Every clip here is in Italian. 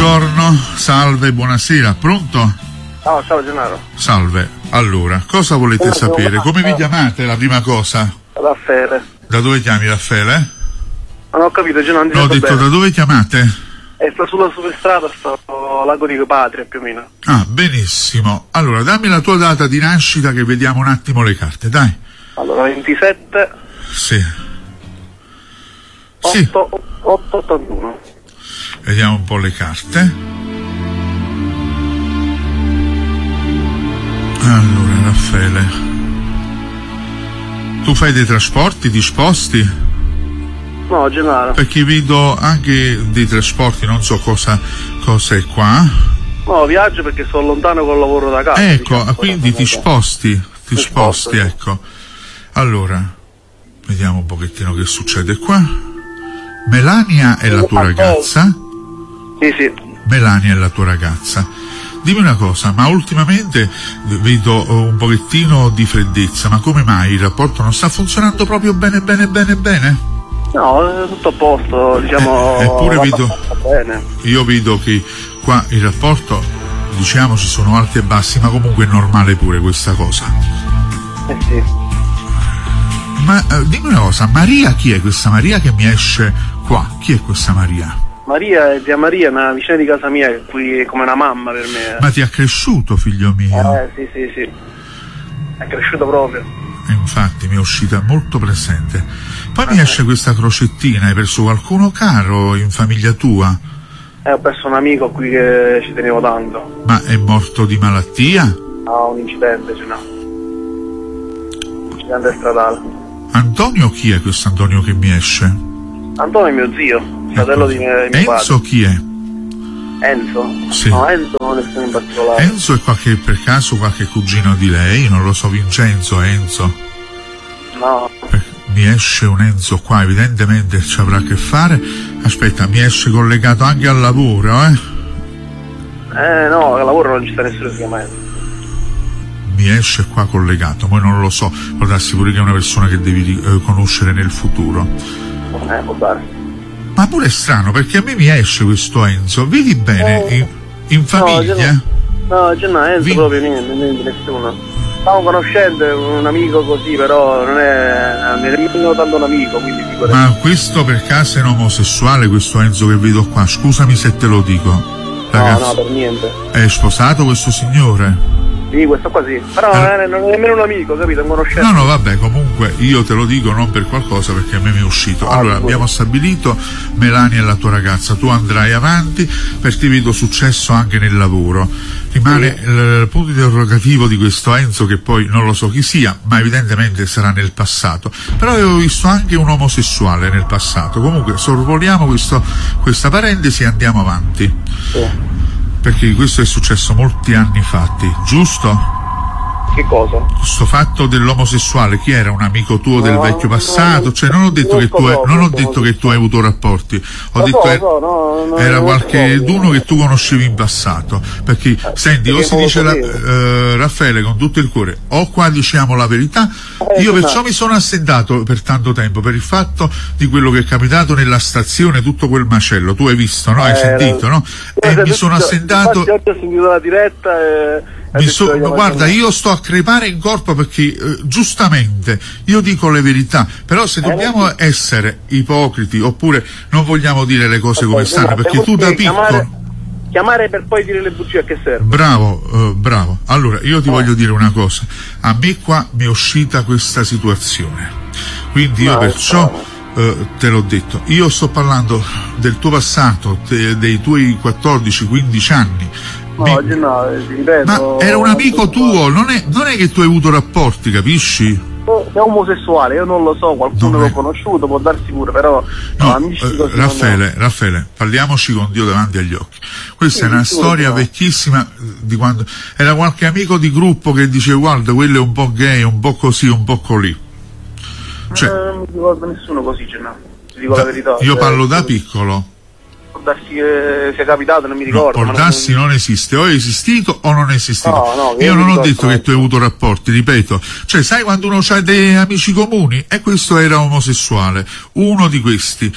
Buongiorno, salve, buonasera, pronto? Ciao Gennaro. Salve, allora, cosa volete sapere? Come vi chiamate, la prima cosa? Raffaele. Da dove chiami, Raffaele? Non ho capito, Gennaro, non ho detto bene. Da dove chiamate? Sto sulla superstrada, sto a Lago di Patria più o meno. Ah, benissimo. Allora, dammi la tua data di nascita che vediamo un attimo le carte, dai. Allora, 27... Sì. 881. Vediamo un po' le carte. Allora, Raffaele, tu fai dei trasporti, ti sposti? No, Gennaro. Perché vedo anche dei trasporti, non so cosa è qua. No, viaggio perché sono lontano col lavoro da casa. Ecco, diciamo, quindi ti sposti, ecco. Allora, vediamo un pochettino che succede qua. Melania è la tua ragazza? Sì. Melania è la tua ragazza. Dimmi una cosa, ma ultimamente vedo un pochettino di freddezza, ma come mai il rapporto non sta funzionando proprio bene? No, tutto a posto, diciamo. Eppure bene. Io vedo che qua il rapporto, diciamo, ci sono alti e bassi, ma comunque è normale pure questa cosa. Sì. Ma dimmi una cosa, Maria chi è questa Maria che mi esce qua? Chi è questa Maria? Maria è zia Maria, una vicina di casa mia, qui è come una mamma per me. Ma ti ha cresciuto, figlio mio? Sì. È cresciuto proprio. Infatti mi è uscita molto presente. Poi mi esce questa crocettina, hai perso qualcuno caro in famiglia tua? Ho perso un amico qui che ci tenevo tanto. Ma è morto di malattia? No, un incidente, incidente stradale. Antonio chi è questo Antonio che mi esce? Antonio è mio zio. Fratello di mio padre. Enzo chi è? Enzo? Sì. No, Enzo non è in particolare. Enzo è per caso qualche cugino di lei? Non lo so, Vincenzo, Enzo? No. Mi esce un Enzo qua, evidentemente ci avrà a che fare. Aspetta, mi esce collegato anche al lavoro, no, al lavoro non ci sta nessuno che si chiama Enzo. Mi esce qua collegato, poi non lo so, può darsi pure che è una persona che devi conoscere nel futuro. Può dare. Ma pure è strano, perché a me mi esce questo Enzo. Vivi bene in famiglia? No, Enzo proprio niente, nessuno. Stavo conoscendo un amico così, però non è nemmeno tanto un amico, quindi figurati. Ma questo per caso è un omosessuale, questo Enzo che vedo qua? Scusami se te lo dico. Ragazzi, no, per niente. È sposato questo signore? Sì, questo qua sì. Però non è nemmeno un amico, capito? Un conoscente. No, vabbè, comunque io te lo dico non per qualcosa, perché a me mi è uscito. Allora, abbiamo stabilito, Melania è la tua ragazza, tu andrai avanti, perché vedo successo anche nel lavoro. Rimane il punto interrogativo di questo Enzo, che poi non lo so chi sia, ma evidentemente sarà nel passato. Però avevo visto anche un omosessuale nel passato. Comunque sorvoliamo questa parentesi e andiamo avanti. Perché questo è successo molti anni fatti, giusto? Che cosa? Questo fatto dell'omosessuale, chi era? Un amico tuo del vecchio passato? Cioè non ho detto che tu hai avuto rapporti, ho detto era qualcheduno che tu conoscevi in passato. Perché senti, o si dice Raffaele con tutto il cuore, o qua diciamo la verità. Io perciò mi sono assentato per tanto tempo per il fatto di quello che è capitato nella stazione, tutto quel macello, tu hai visto, no? Hai sentito, no? E mi sono assentato. Oggi ho sentito la diretta guarda, io sto a crepare in corpo perché giustamente io dico le verità, però se dobbiamo essere ipocriti oppure non vogliamo dire le cose come stanno, perché tu da piccolo chiamare per poi dire le bugie, a che serve? Bravo. Allora io ti voglio dire una cosa, a me qua mi è uscita questa situazione, quindi io perciò te l'ho detto, io sto parlando del tuo passato, dei tuoi 14-15 anni. Ripeto, ma era un amico tuo, non è che tu hai avuto rapporti, capisci? È omosessuale, io non lo so, qualcuno l'ho conosciuto, può darsi pure, però Raffaele, parliamoci con Dio davanti agli occhi. Questa è una storia vecchissima di quando era qualche amico di gruppo che dice guarda, quello è un po' gay, un po' così, un po' colì. Cioè, non mi ricordo nessuno così, ti dico la verità. Io parlo da piccolo. Può darsi che sia capitato, non mi ricordo. Può darsi non esiste, o è esistito o non è esistito. Io non ho detto che tu hai avuto rapporti, ripeto. Cioè, sai quando uno ha dei amici comuni? E questo era omosessuale, uno di questi.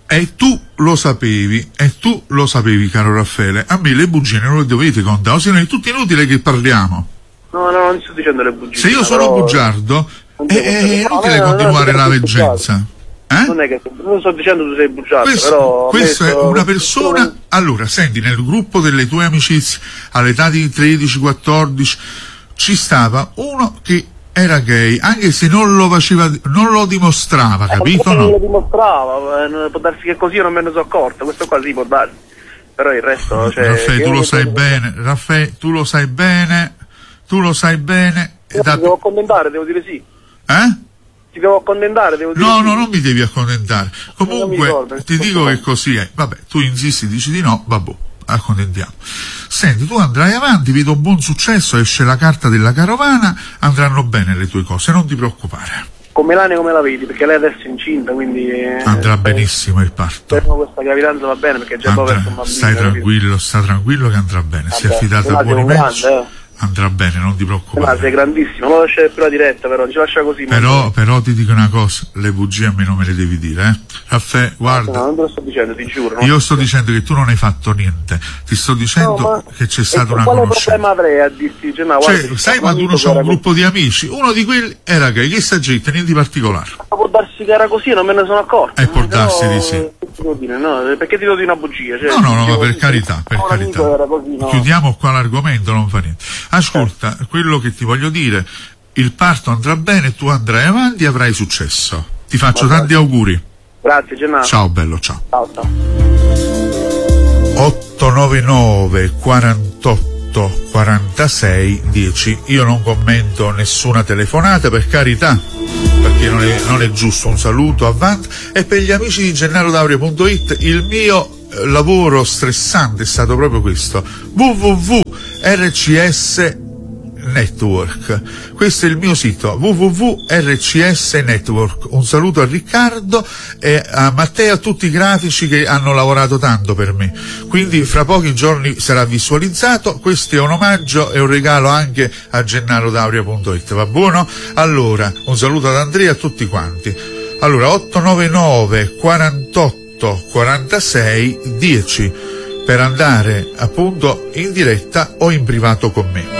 E tu lo sapevi, caro Raffaele. A me le bugie non le dovete contare, o se no è tutto inutile che parliamo. No, non sto dicendo le bugie. Se io sono bugiardo, è inutile continuare la veggenza. Non è che non sto dicendo tu sei bugiardo, però questo è una persona. Allora, senti, nel gruppo delle tue amicizie all'età di 13-14 ci stava uno che era gay, anche se non lo faceva, non lo dimostrava, capito? Non lo dimostrava, può darsi che così io non me ne sono accorto, questo qua sì può darsi, però il resto, cioè, Raffaele, tu lo sai bene, Raffaele, tu lo sai bene. Ti devo accontentare, devo dire sì. Ti devo accontentare, devo dire no, sì. No, non mi devi accontentare. Comunque, ti dico che così è. Vabbè, tu insisti, dici di no, vabbè, accontentiamo. Senti, tu andrai avanti, vedo un buon successo, esce la carta della carovana, andranno bene le tue cose, non ti preoccupare. Con Melania come la vedi? Perché lei adesso è incinta, quindi... andrà benissimo il parto. Questa gravidanza va bene, perché già poi un bambino. Stai tranquillo che andrà bene, si è affidata a buoni match. Andrà bene, non ti preoccupare. Ma sei grandissimo, non lo lasciare più la diretta, però non ci lascia così. Però ti dico una cosa, le bugie a me non me le devi dire, Raffaele, guarda. No, non te lo sto dicendo, ti giuro. Io sto dicendo che tu non hai fatto niente, ti sto dicendo che c'è stata una conoscenza. Quale problema avrei a dirti? Sai quando uno c'ha un gruppo di amici, uno di quelli era gay, che sta gente, niente di particolare. Ma può darsi che era così, non me ne sono accorto. E può darsi di sì. No, perché ti do di una bugia? Cioè, no, ma per carità, così, no. Chiudiamo qua l'argomento, non fa niente. Ascolta, quello che ti voglio dire, il parto andrà bene, tu andrai avanti e avrai successo. Ti faccio tanti auguri. Grazie, Gennaro. Ciao bello, ciao. Ciao. 899 48 46 10. Io non commento nessuna telefonata, per carità, perché non è giusto. Un saluto, avanti. E per gli amici di gennarodaurio.it, il mio lavoro stressante è stato proprio questo: www.rcs Network. Questo è il mio sito, www.rcs Network. Un saluto a Riccardo e a Matteo, a tutti i grafici che hanno lavorato tanto per me. Quindi fra pochi giorni sarà visualizzato. Questo è un omaggio e un regalo anche a gennarodaurio.it, va buono? Allora, un saluto ad Andrea e a tutti quanti. Allora, 899 48 46 10 per andare appunto in diretta o in privato con me.